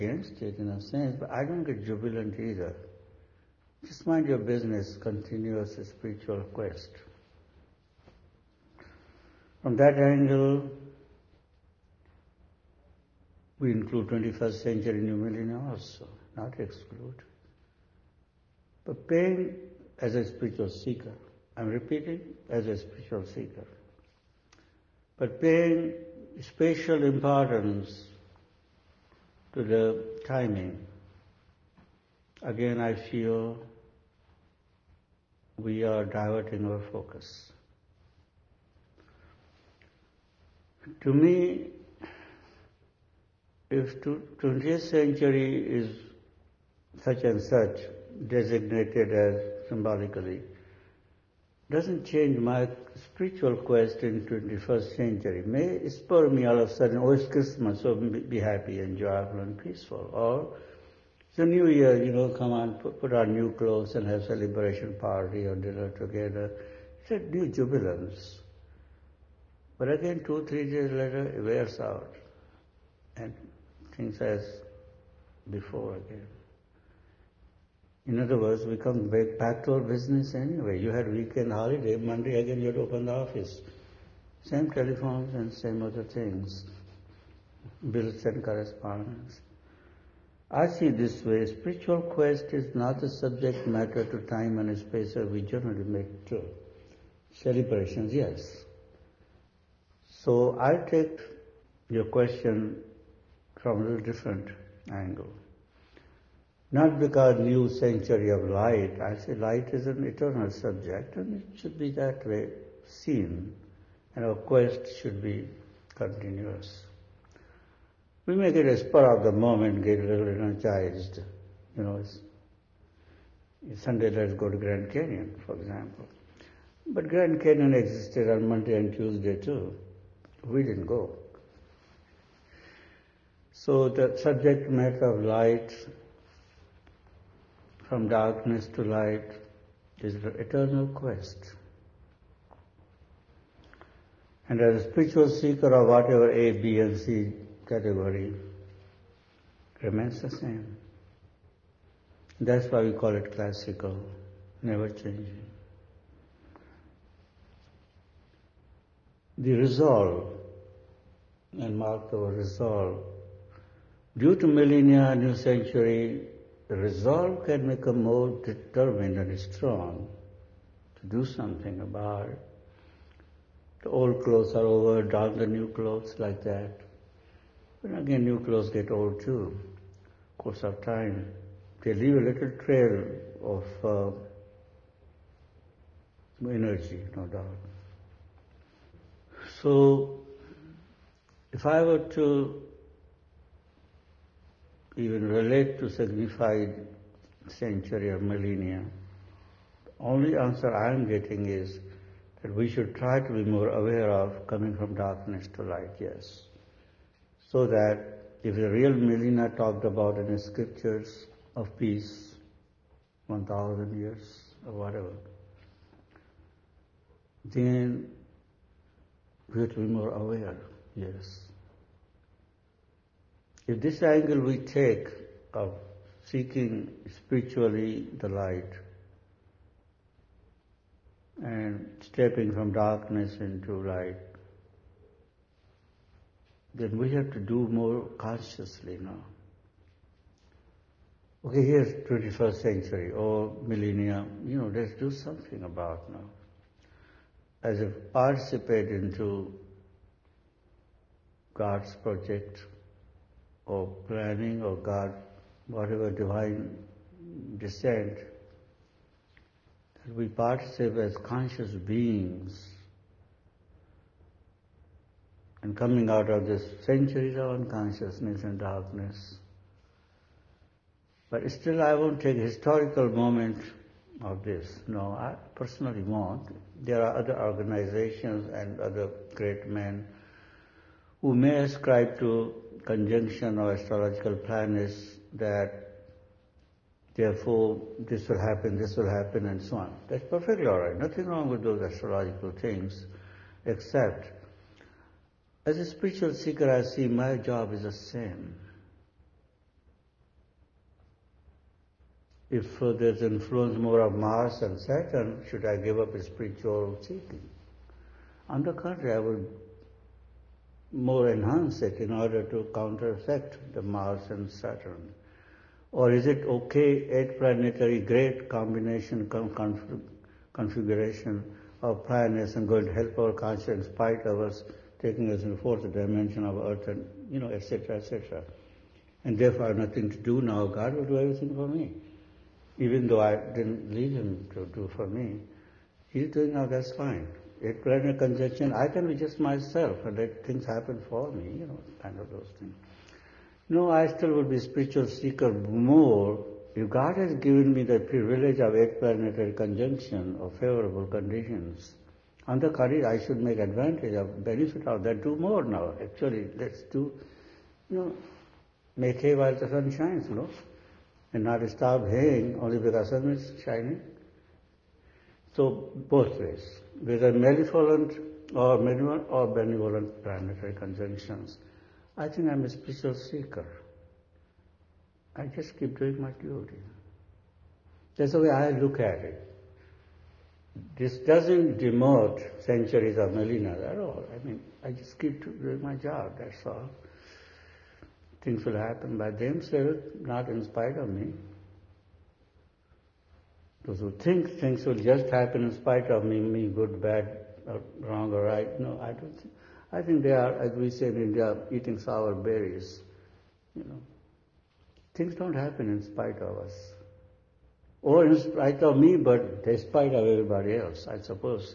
against it in a sense, but I don't get jubilant either. Just mind your business, continuous spiritual quest. From that angle, we include 21st century new millennium also, not exclude. But paying as a spiritual seeker, I'm repeating, as a spiritual seeker, but paying special importance to the timing. Again, I feel we are diverting our focus. To me, if 20th century is such and such, designated as symbolically, doesn't change my spiritual quest in 21st century. May spur me all of a sudden, oh, it's Christmas, so be happy and joyful and peaceful. Or it's a new year, come on, put on new clothes and have celebration party or dinner together. It's a new jubilance. But again, 2-3 days later, it wears out. And things as before again. In other words, we come back to our business anyway. You had weekend holiday, Monday again you had to open the office. Same telephones and same other things. Bills and correspondence. I see this way, spiritual quest is not a subject matter to time and space as we generally make true. Celebrations, yes. So I take your question from a little different angle. Not because new century of light, I say light is an eternal subject and it should be that way seen, and our quest should be continuous. We may get a spur of the moment, get a little energized, Sunday let's go to Grand Canyon, for example. But Grand Canyon existed on Monday and Tuesday too. We didn't go. So the subject matter of light, from darkness to light, is the eternal quest. And as a spiritual seeker of whatever A, B, and C category, remains the same. That's why we call it classical, never changing. The resolve, and mark our resolve, due to millennia, new century, the resolve can become more determined and strong to do something about it. The old clothes are over, don the new clothes like that. But again, new clothes get old too. Course of time, they leave a little trail of energy, no doubt. So, if I were to even relate to signified century or millennia, the only answer I am getting is that we should try to be more aware of coming from darkness to light, yes. So that if the real millennia talked about in the scriptures of peace, 1,000 years or whatever, then we have to be more aware, yes. If this angle we take of seeking spiritually the light and stepping from darkness into light, then we have to do more consciously now. Okay, here's 21st century or millennium, let's do something about now. As if participate into God's project or planning or God, whatever divine descent, that we participate as conscious beings and coming out of this centuries of unconsciousness and darkness. But still I won't take a historical moment of this. No, I personally won't. There are other organizations and other great men who may ascribe to conjunction of astrological planets that therefore this will happen, and so on. That's perfectly all right. Nothing wrong with those astrological things, except as a spiritual seeker I see my job is the same. if there's influence more of Mars and Saturn, should I give up spiritual seeking? On the contrary, I would more enhance it in order to counteract the Mars and Saturn. Or is it okay, 8 planetary great combination, configuration of planets and going to help our consciousness in spite of us taking us in the fourth dimension of Earth and, etc., etc. And therefore I have nothing to do now. God will do everything for me. Even though I didn't lead him to do for me. He's doing now, that's fine. 8 planetary conjunction, I can be just myself and let things happen for me, kind of those things. No, I still would be spiritual seeker more if God has given me the privilege of 8 planetary conjunction or favorable conditions. On the contrary, I should make advantage of, benefit of that, do more now. Actually, let's do, make hay while the sun shines, and not stop haying only because the sun is shining. So, both ways, whether malevolent or benevolent planetary conjunctions. I think I'm a spiritual seeker. I just keep doing my duty. That's the way I look at it. This doesn't demote centuries of millennia at all. I just keep doing my job, that's all. Things will happen by themselves, not in spite of me. Those who think things will just happen in spite of me, good, bad, or wrong or right, no, I don't think. I think they are, as we say in India, eating sour berries. Things don't happen in spite of us. Or in spite of me, but despite of everybody else, I suppose.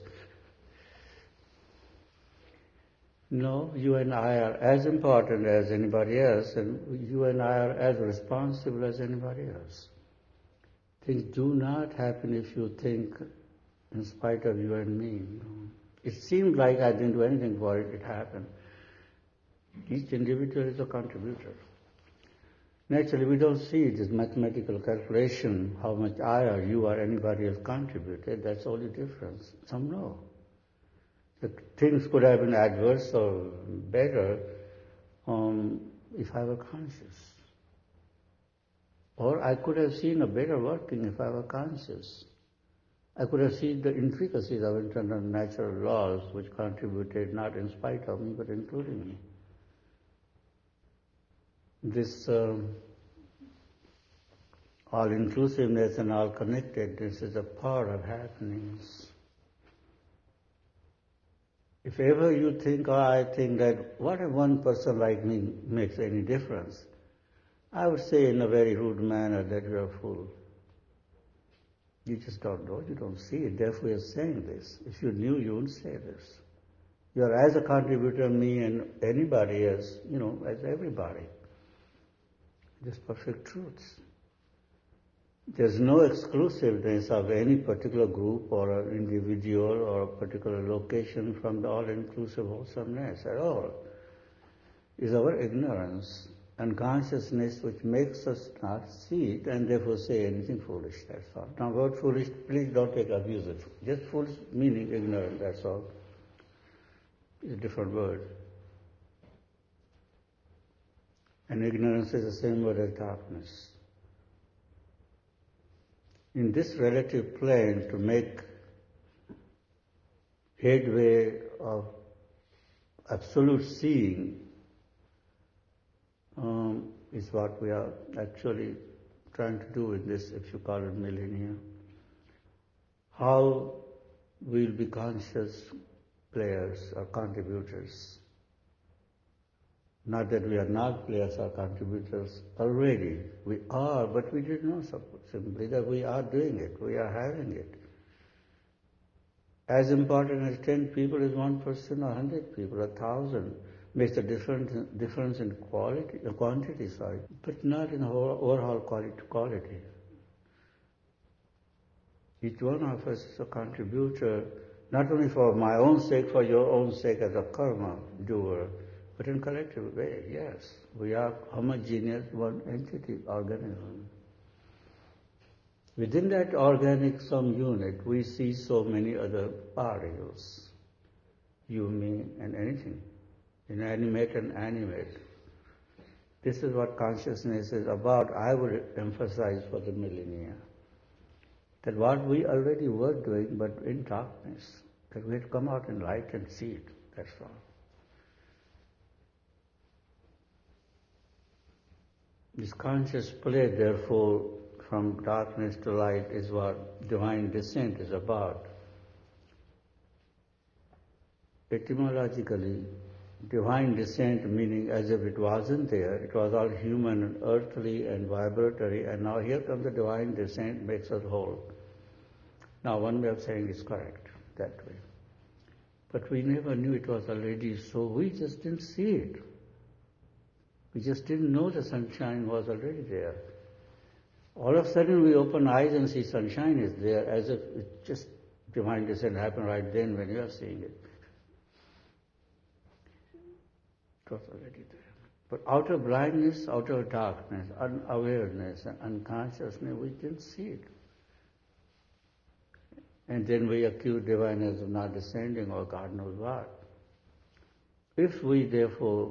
No, you and I are as important as anybody else, and you and I are as responsible as anybody else. Things do not happen if you think in spite of you and me. It seemed like I didn't do anything for it, it happened. Each individual is a contributor. Naturally, we don't see this mathematical calculation, how much I or you or anybody else contributed. That's the only difference. Some know. The things could have been adverse or better if I were conscious. Or I could have seen a better working if I were conscious. I could have seen the intricacies of internal natural laws which contributed not in spite of me but including me. This all-inclusiveness and all-connectedness is a part of happenings. If ever you think, or I think that what if one person like me makes any difference, I would say in a very rude manner that you are a fool. You just don't know, you don't see it, therefore you're saying this. If you knew, you wouldn't say this. You are as a contributor, me and anybody else, as everybody. This perfect truth. There's no exclusiveness of any particular group or an individual or a particular location from the all-inclusive wholesomeness at all. It's our ignorance and consciousness which makes us not see it and therefore say anything foolish, that's all. Now, word foolish, please don't abuse it. Just foolish meaning ignorant, that's all. It's a different word. And ignorance is the same word as darkness. In this relative plane, to make headway of absolute seeing is what we are actually trying to do in this, if you call it millennium. How we'll be conscious players or contributors. Not that we are not players or contributors already. We are, but we did not simply that we are doing it, we are having it. As important as 10 people is one person or 100 people, 1,000 makes a difference in quantity, but not in overall quality. Each one of us is a contributor, not only for my own sake, for your own sake as a karma doer, but in collective way, yes. We are homogeneous, one entity, organism. Within that organic sum unit, we see so many other particles, you, me, and anything, inanimate and animate. This is what consciousness is about. I would emphasize for the millennia. That what we already were doing, but in darkness, that we had come out in light and see it. That's all. This conscious play, therefore, from darkness to light is what divine descent is about. Etymologically, divine descent meaning as if it wasn't there, it was all human and earthly and vibratory, and now here comes the divine descent, makes us whole. Now one way of saying is correct, that way. But we never knew it was already so, we just didn't see it. We just didn't know the sunshine was already there. All of a sudden we open eyes and see sunshine is there, as if it just divine descent happened right then when you are seeing it. It was already there. But out of blindness, out of darkness, unawareness, and unconsciousness, we didn't see it. And then we accuse divineness of not descending or God knows what. If we therefore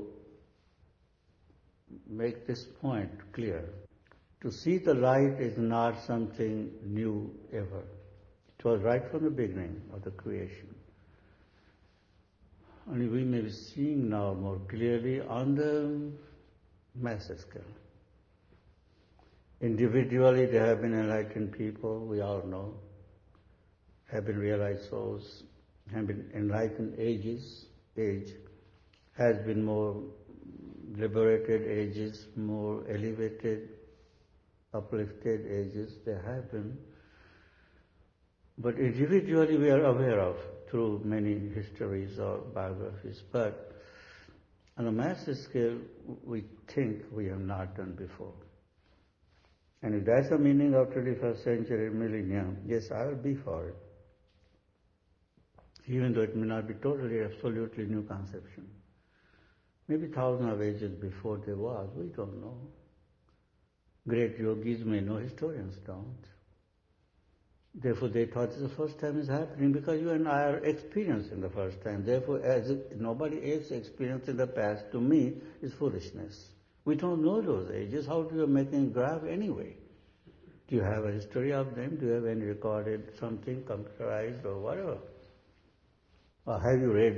make this point clear, to see the light is not something new ever. It was right from the beginning of the creation. Only we may be seeing now more clearly on the massive scale. Individually, there have been enlightened people, we all know, have been realized souls, have been enlightened age has been more liberated ages, more elevated, uplifted ages, there have been. But individually we are aware of through many histories or biographies. But on a massive scale, we think we have not done before. And if that's the meaning of 21st century millennium, yes, I will be for it. Even though it may not be totally, absolutely new conception. Maybe thousands of ages before there was, we don't know. Great yogis may know, historians don't. Therefore they thought this is the first time it's happening because you and I are experiencing the first time. Therefore, as nobody else experienced in the past, to me, is foolishness. We don't know those ages. How do you make a graph anyway? Do you have a history of them? Do you have any recorded something, computerized or whatever? Or have you read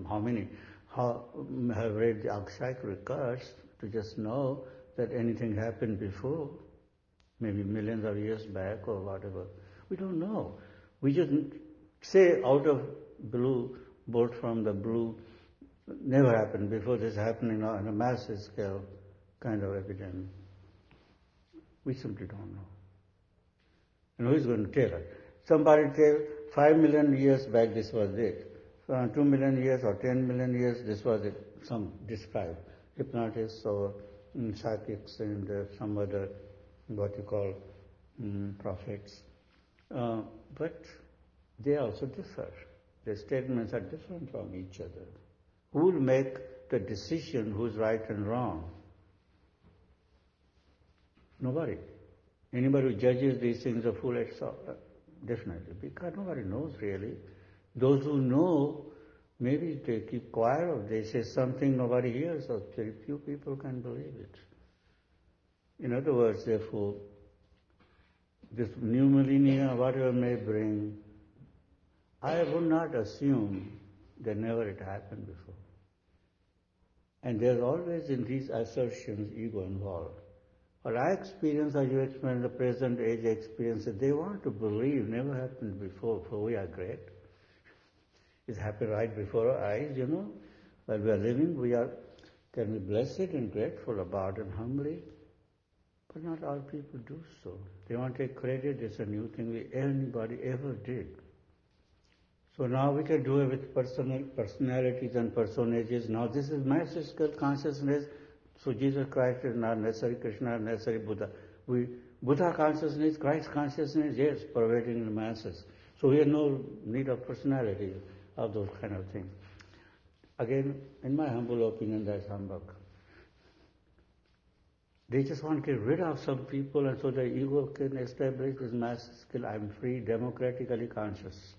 have read the Akshaic records to just know that anything happened before, maybe millions of years back or whatever? We don't know. We just say out of blue, bolt from the blue, never happened before, this is happening now on a massive scale kind of evidence. We simply don't know. And who is going to tell us? Somebody tell 5 million years back this was it. 2 million years or 10 million years, this was it. Some describe. Hypnotists or psychics and some other, what you call, prophets. But they also differ. Their statements are different from each other. Who will make the decision who's right and wrong? Nobody. Anybody who judges these things are foolish, definitely. Because nobody knows really. Those who know, maybe they keep quiet or they say something nobody hears or very few people can believe it. In other words, therefore, this new millennia, whatever may bring, I would not assume that never it happened before. And there's always in these assertions ego involved. What I experience or you experience the present age experiences, they want to believe never happened before, for we are great. It happened right before our eyes, While we are living, can be blessed and grateful about it humbly. But not all people do so. They want to take credit, it's a new thing anybody ever did. So now we can do it with personalities and personages. Now this is massive scale consciousness. So Jesus Christ is not necessary, Krishna is necessary, Buddha. Buddha consciousness, Christ consciousness, yes, pervading the masses. So we have no need of personality of those kind of things. Again, in my humble opinion, that's humbug. They just want to get rid of some people and so the ego can establish this mass skill. I'm free, democratically conscious.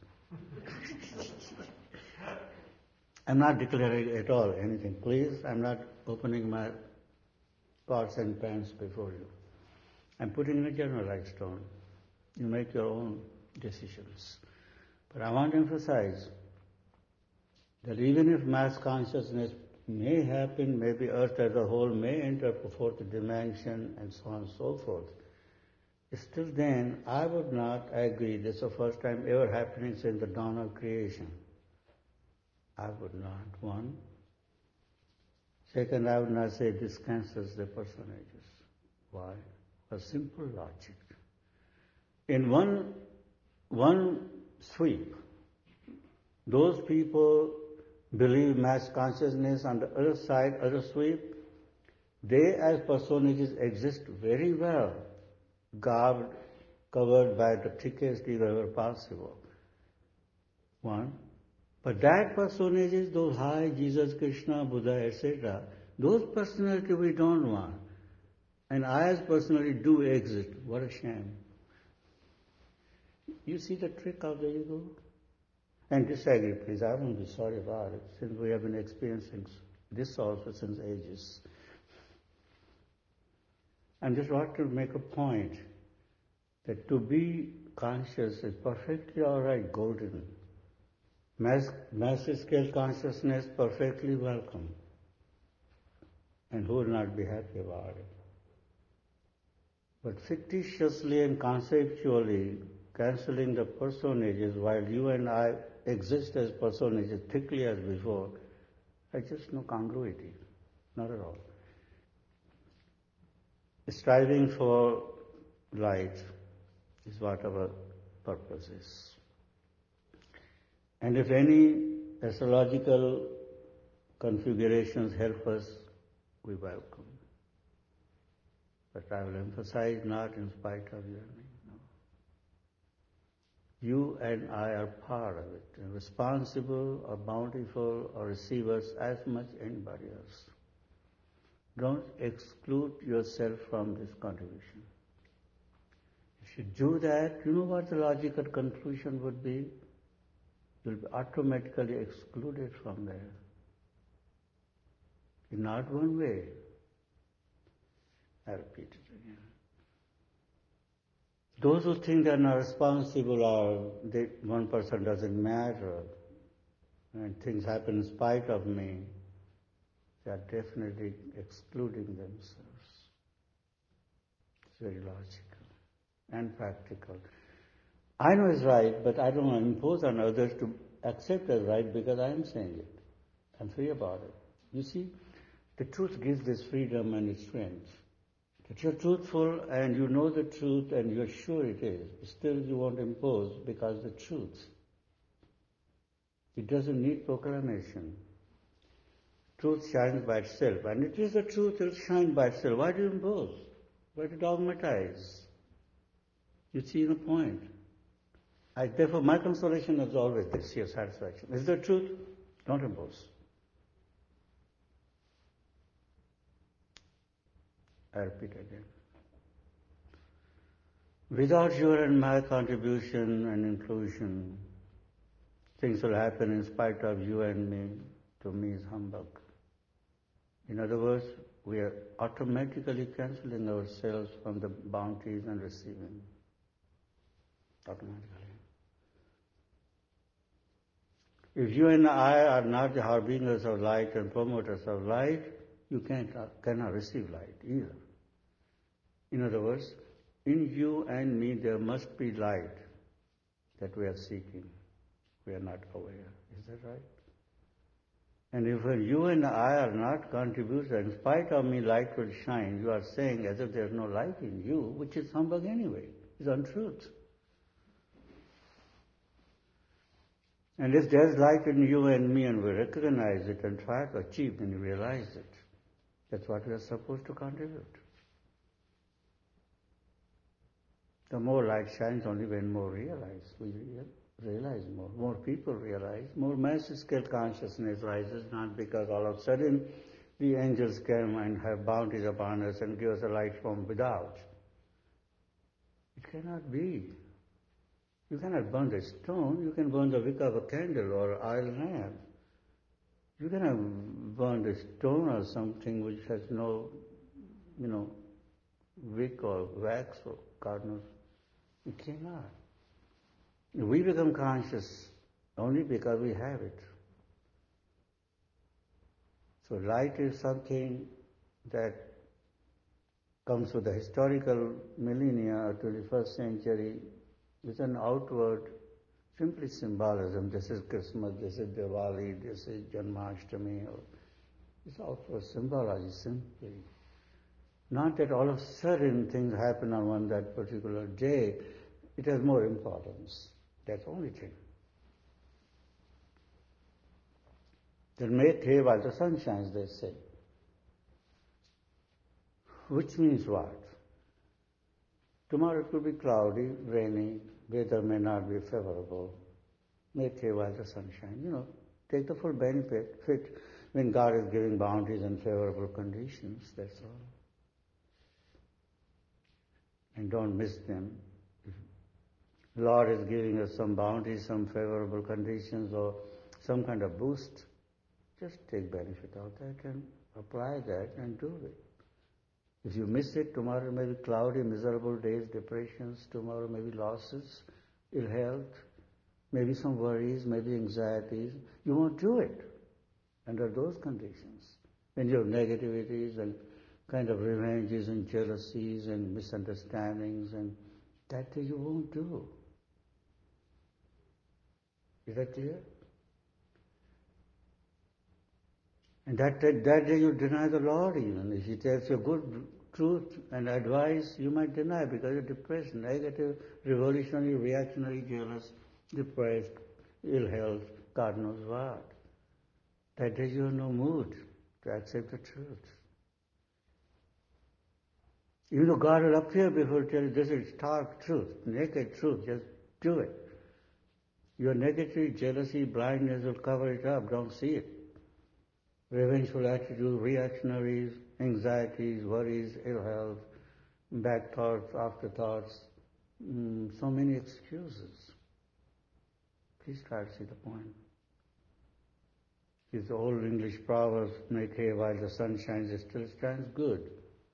I'm not declaring at all anything. Please, I'm not opening my pots and pans before you. I'm putting in a generalized tone. You make your own decisions. But I want to emphasize that even if mass consciousness may happen, maybe Earth as a whole may enter the fourth dimension and so on and so forth, still then I would not agree this is the first time ever happening since the dawn of creation. I would not. One. Second, I would not say this cancels the personages. Why? A simple logic. In one sweep, those people believe mass consciousness. On the other side, other sweep, they as personages exist very well, garbed, covered by the thickest evil ever possible. One. But that personages, those high, Jesus, Krishna, Buddha, etc., those personality we don't want. And I as personality do exist. What a shame. You see the trick of the ego? And disagree, please. I won't be sorry about it, since we have been experiencing this also since ages. I just want to make a point that to be conscious is perfectly all right, golden. Massive scale consciousness, perfectly welcome. And who will not be happy about it? But fictitiously and conceptually cancelling the personages while you and I exist as personages thickly as before, I just no congruity, not at all. Striving for light is what our purpose is. And if any astrological configurations help us, we welcome. But I will emphasize not in spite of you and me. No. You and I are part of it, and responsible or bountiful or receivers as much as anybody else. Don't exclude yourself from this contribution. If you do that, you know what the logical conclusion would be? You'll be automatically excluded from there. In not one way. I repeat it again. Those who think they're not responsible or one person doesn't matter and things happen in spite of me, they are definitely excluding themselves. It's very logical and practical. I know it's right, but I don't want to impose on others to accept as right because I am saying it. I'm free about it. You see, the truth gives this freedom and its strength. That you're truthful and you know the truth and you're sure it is. Still you won't impose because the truth. It doesn't need proclamation. Truth shines by itself. And it is the truth, it will shine by itself. Why do you impose? Why do you dogmatize? You see the point. Therefore, my consolation is always this, your satisfaction. Is the truth? Don't impose. I repeat again. Without your and my contribution and inclusion, things will happen in spite of you and me. To me is humbug. In other words, we are automatically cancelling ourselves from the bounties and receiving. Automatically. If you and I are not the harbingers of light and promoters of light, you cannot receive light either. In other words, in you and me there must be light that we are seeking. We are not aware. Is that right? And if you and I are not contributors, in spite of me light will shine, you are saying as if there is no light in you, which is humbug anyway. It's untruth. And if there's light in you and me and we recognize it and try to achieve and realize it, that's what we are supposed to contribute. The more light shines only when more realize. We realize more. More people realize. More massive scale consciousness rises, not because all of a sudden the angels come and have bounties upon us and give us a light from without. It cannot be. You cannot burn the stone. You can burn the wick of a candle or oil lamp. You cannot burn the stone or something which has no wick or wax or God knows. You cannot. We become conscious only because we have it. So light is something that comes with the historical millennia, 21st century, with an outward, simply symbolism. This is Christmas, this is Diwali, this is Janmashtami. It's outward symbology, simply. Not that all of a sudden things happen on that particular day. It has more importance. That's the only thing. There may the while the sun shines, they say. Which means what? Tomorrow it could be cloudy, rainy, weather may not be favorable. May the while the sun shines. Take the full benefit when God is giving bounties and favorable conditions, that's all. And don't miss them. If Lord is giving us some bounties, some favorable conditions, or some kind of boost, just take benefit of that and apply that and do it. If you miss it, tomorrow may be cloudy, miserable days, depressions, tomorrow may be losses, ill health, maybe some worries, maybe anxieties. You won't do it under those conditions. When you have negativities and kind of revenges and jealousies and misunderstandings, and that day you won't do. Is that clear? And that day you deny the Lord even. If He tells you good truth and advice, you might deny because you're depressed, negative, revolutionary, reactionary, jealous, depressed, ill health, God knows what. That day you have no mood to accept the truth. Even though God will appear before you, tell you this is stark truth, naked truth, just do it. Your negativity, jealousy, blindness will cover it up, don't see it. Revengeful attitude, reactionaries, anxieties, worries, ill health, bad thoughts, afterthoughts, so many excuses. Please try to see the point. These old English proverbs, make hay while the sun shines, it still stands good.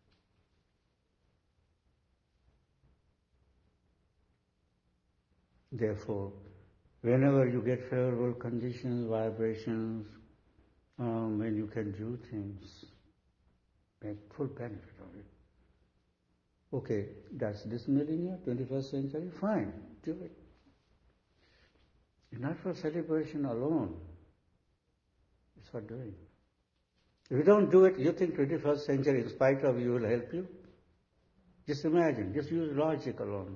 Therefore, whenever you get favorable conditions, vibrations, when you can do things, make full benefit of it. Okay, that's this millennia, 21st century, fine, do it. It's not for celebration alone. It's for doing. If you don't do it, you think 21st century, in spite of you, will help you? Just imagine, just use logic alone.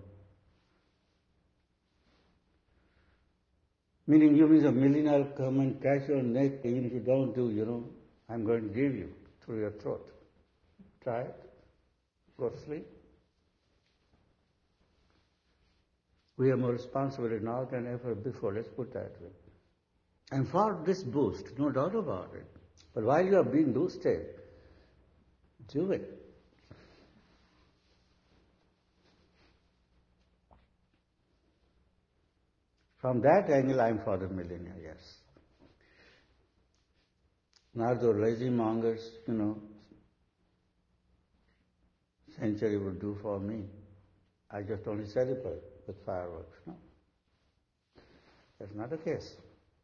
Meaning you mean a millionaire will come and catch your neck, even if you don't do, I'm going to give you through your throat. Try it. Go to sleep. We have more responsibility now than ever before, let's put that way. And for this boost, no doubt about it. But while you are being boosted, do it. From that angle, I'm for the millennia, yes. Not the lazy mongers, century will do for me. I just only celebrate with fireworks. No. That's not the case.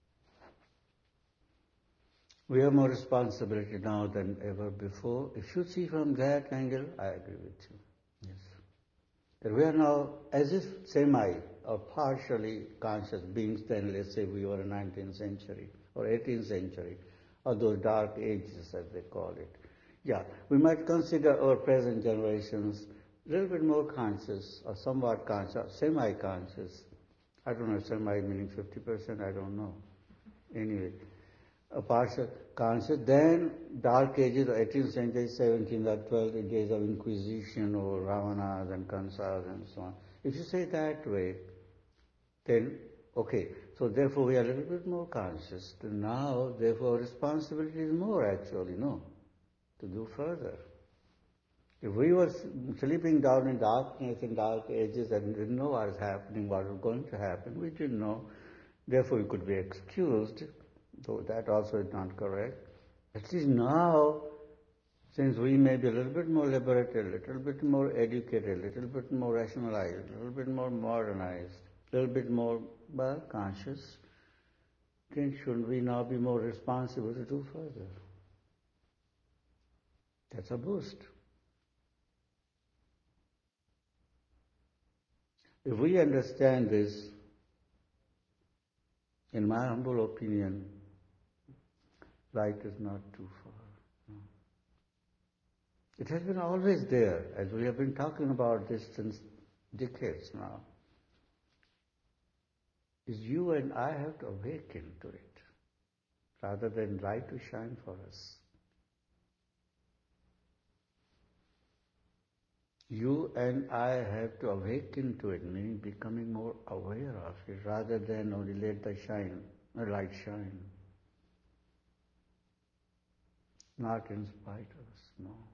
We have more responsibility now than ever before. If you see from that angle, I agree with you. Yes. That we are now as if semi or partially conscious beings then, let's say we were in 19th century or 18th century, or those dark ages as they call it. Yeah, we might consider our present generations a little bit more conscious or somewhat conscious, semi-conscious. I don't know, semi meaning 50%, I don't know. Anyway, a partial conscious, then dark ages, 18th century, 17th or 12th days of Inquisition or Ravanas and Kansas and so on. If you say that way, then, okay, so therefore we are a little bit more conscious. Now, therefore, responsibility is more actually, to do further. If we were sleeping down in darkness in dark ages and didn't know what is happening, what was going to happen, we didn't know, therefore we could be excused, though that also is not correct. At least now, Since we may be a little bit more liberated, a little bit more educated, a little bit more rationalized, a little bit more modernized, a little bit more conscious, then shouldn't we now be more responsible to do further? That's a boost. If we understand this, in my humble opinion, light is not too far. It has been always there, as we have been talking about this since decades now. Is you and I have to awaken to it, rather than light to shine for us. You and I have to awaken to it, meaning becoming more aware of it, rather than only let the light shine. Not in spite of us, no.